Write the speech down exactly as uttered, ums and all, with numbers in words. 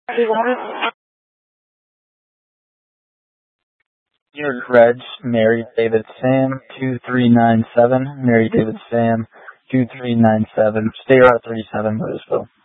Your Reg, Mary David Sam, two three nine seven. Mary David Sam, two three nine seven. Stay around thirty-seven, Louisville.